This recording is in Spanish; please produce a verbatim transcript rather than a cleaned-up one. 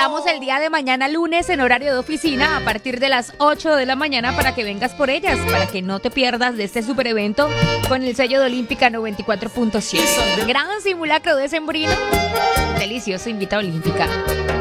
invitamos el día de mañana lunes en horario de oficina a partir de las ocho de la mañana para que vengas por ellas, para que no te pierdas de este super evento con el sello de Olímpica noventa y cuatro punto siete. Gran simulacro de sembrino. Delicioso, invita a Olímpica.